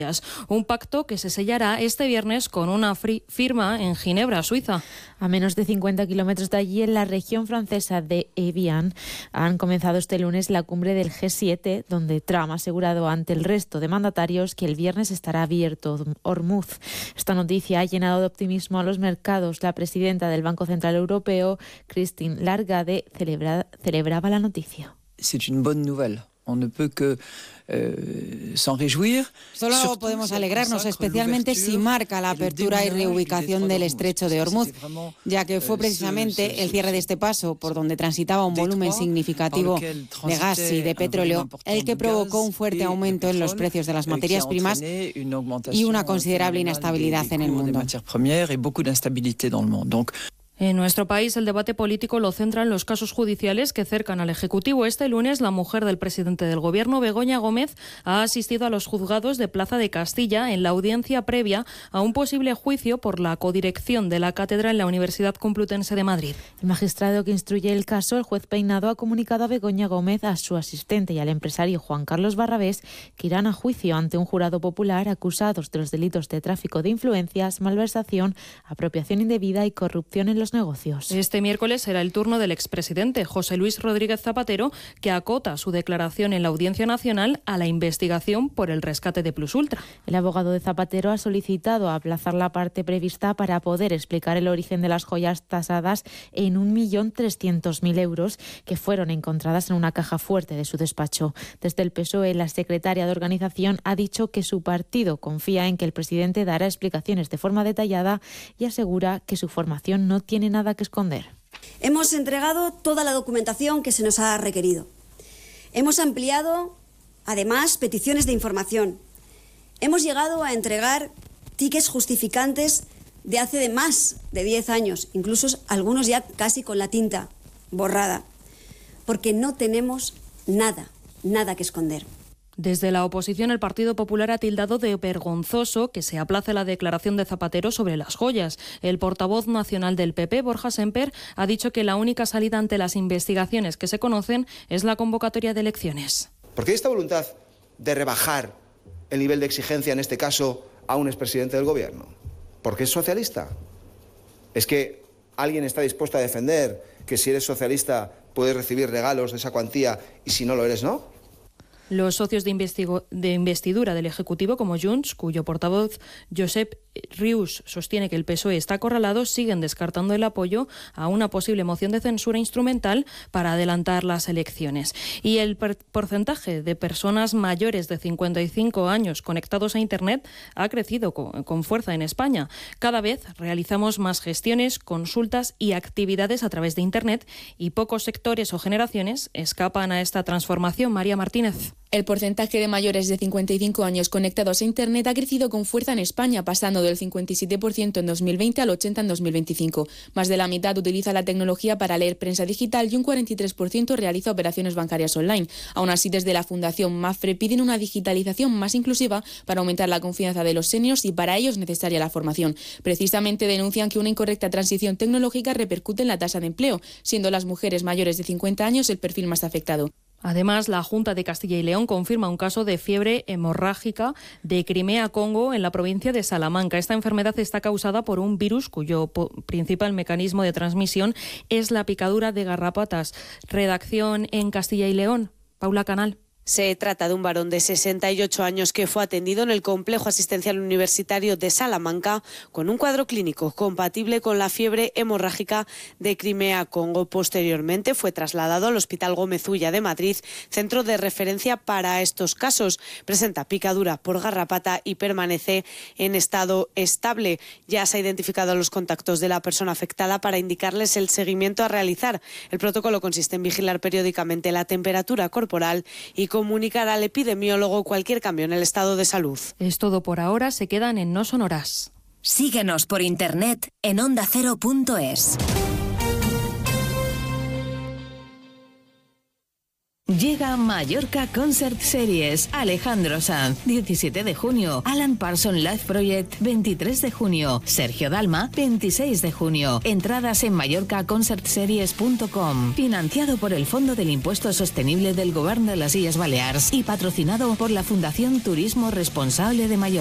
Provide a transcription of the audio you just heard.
Un pacto que se sellará este viernes con una firma en Ginebra, Suiza. A menos de 50 kilómetros de allí, en la región francesa de Evian, han comenzado este lunes la cumbre del G7, donde Trump ha asegurado ante el resto de mandatarios que el viernes estará abierto Hormuz. Esta noticia ha llenado de optimismo a los mercados. La presidenta del Banco Central Europeo, Christine Lagarde, celebraba la noticia. C'est une bonne nouvelle. On ne peut que s'en réjouir. Solo podemos alegrarnos, especialmente si marca la apertura y reubicación del estrecho de Hormuz, ya que fue precisamente el cierre de este paso, por donde transitaba un volumen significativo de gas y de petróleo, el que provocó un fuerte aumento en los precios de las materias primas y una considerable inestabilidad en el mundo. En nuestro país, el debate político lo centran los casos judiciales que cercan al Ejecutivo. Este lunes, la mujer del presidente del Gobierno, Begoña Gómez, ha asistido a los juzgados de Plaza de Castilla en la audiencia previa a un posible juicio por la codirección de la cátedra en la Universidad Complutense de Madrid. El magistrado que instruye el caso, el juez Peinado, ha comunicado a Begoña Gómez, a su asistente y al empresario Juan Carlos Barrabés que irán a juicio ante un jurado popular acusados de los delitos de tráfico de influencias, malversación, apropiación indebida y corrupción en los negocios. Este miércoles será el turno del expresidente José Luis Rodríguez Zapatero, que acota su declaración en la Audiencia Nacional a la investigación por el rescate de Plus Ultra. El abogado de Zapatero ha solicitado aplazar la parte prevista para poder explicar el origen de las joyas tasadas en 1.300.000 euros que fueron encontradas en una caja fuerte de su despacho. Desde el PSOE, la secretaria de organización ha dicho que su partido confía en que el presidente dará explicaciones de forma detallada y asegura que su formación no tiene nada que esconder. Hemos entregado toda la documentación que se nos ha requerido. Hemos ampliado, además, peticiones de información. Hemos llegado a entregar tickets justificantes de hace de más de 10 años, incluso algunos ya casi con la tinta borrada, porque no tenemos nada que esconder. Desde la oposición, el Partido Popular ha tildado de vergonzoso que se aplace la declaración de Zapatero sobre las joyas. El portavoz nacional del PP, Borja Semper, ha dicho que la única salida ante las investigaciones que se conocen es la convocatoria de elecciones. ¿Por qué esta voluntad de rebajar el nivel de exigencia, en este caso, a un expresidente del Gobierno? ¿Porque es socialista? ¿Es que alguien está dispuesto a defender que si eres socialista puedes recibir regalos de esa cuantía y si no lo eres, no? Los socios de investidura del Ejecutivo, como Junts, cuyo portavoz Josep Rius sostiene que el PSOE está acorralado, siguen descartando el apoyo a una posible moción de censura instrumental para adelantar las elecciones. Y el porcentaje de personas mayores de 55 años conectados a Internet ha crecido con fuerza en España. Cada vez realizamos más gestiones, consultas y actividades a través de Internet y pocos sectores o generaciones escapan a esta transformación. María Martínez. El porcentaje de mayores de 55 años conectados a Internet ha crecido con fuerza en España, pasando del 57% en 2020 al 80% en 2025. Más de la mitad utiliza la tecnología para leer prensa digital y un 43% realiza operaciones bancarias online. Aún así, desde la Fundación Mafre piden una digitalización más inclusiva para aumentar la confianza de los seniors y para ello es necesaria la formación. Precisamente denuncian que una incorrecta transición tecnológica repercute en la tasa de empleo, siendo las mujeres mayores de 50 años el perfil más afectado. Además, la Junta de Castilla y León confirma un caso de fiebre hemorrágica de Crimea-Congo en la provincia de Salamanca. Esta enfermedad está causada por un virus cuyo principal mecanismo de transmisión es la picadura de garrapatas. Redacción en Castilla y León, Paula Canal. Se trata de un varón de 68 años que fue atendido en el Complejo Asistencial Universitario de Salamanca con un cuadro clínico compatible con la fiebre hemorrágica de Crimea-Congo. Posteriormente fue trasladado al Hospital Gómez Ulla de Madrid, centro de referencia para estos casos. Presenta picadura por garrapata y permanece en estado estable. Ya se ha identificado a los contactos de la persona afectada para indicarles el seguimiento a realizar. El protocolo consiste en vigilar periódicamente la temperatura corporal y comunicar al epidemiólogo cualquier cambio en el estado de salud. Es todo por ahora, se quedan en No Sonoras. Síguenos por internet en ondacero.es. Llega Mallorca Concert Series. Alejandro Sanz, 17 de junio. Alan Parsons Live Project, 23 de junio. Sergio Dalma, 26 de junio. Entradas en mallorcaconcertseries.com. Financiado por el Fondo del Impuesto Sostenible del Gobierno de las Illes Balears y patrocinado por la Fundación Turismo Responsable de Mallorca.